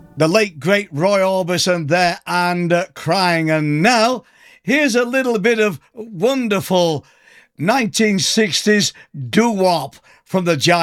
The late, great Roy Orbison there and Crying. And now, here's a little bit of wonderful 1960s doo-wop from the Giants.